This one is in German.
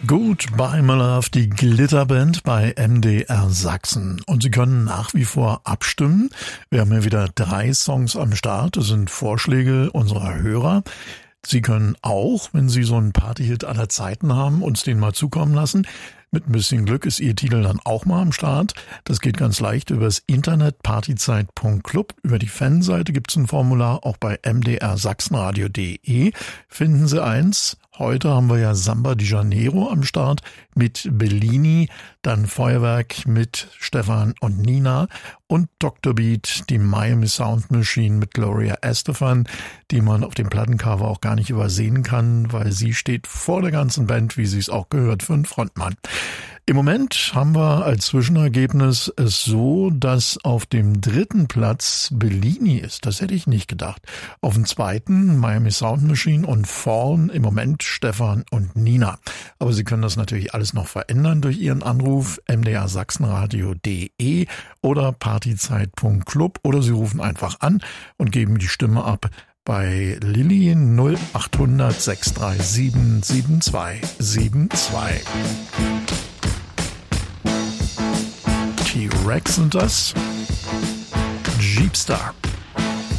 Goodbye My Love, die Glitterband bei MDR Sachsen. Und Sie können nach wie vor abstimmen. Wir haben ja wieder 3 Songs am Start. Das sind Vorschläge unserer Hörer. Sie können auch, wenn Sie so einen Partyhit aller Zeiten haben, uns den mal zukommen lassen. Mit ein bisschen Glück ist Ihr Titel dann auch mal am Start. Das geht ganz leicht übers Internet partyzeit.club. Über die Fanseite gibt's ein Formular, auch bei mdrsachsenradio.de finden Sie eins. Heute haben wir ja Samba de Janeiro am Start mit Bellini, dann Feuerwerk mit Stefan und Nina und Dr. Beat, die Miami Sound Machine mit Gloria Estefan, die man auf dem Plattencover auch gar nicht übersehen kann, weil sie steht vor der ganzen Band, wie sie es auch gehört, für einen Frontmann. Im Moment haben wir als Zwischenergebnis es so, dass auf dem 3. Platz Bellini ist. Das hätte ich nicht gedacht. Auf dem 2. Miami Sound Machine und vorn im Moment Stefan und Nina. Aber Sie können das natürlich alles noch verändern durch Ihren Anruf mdrsachsenradio.de oder partyzeit.club oder Sie rufen einfach an und geben die Stimme ab bei Lilly 0800 637 7272. T-Rex und das Jeepstar.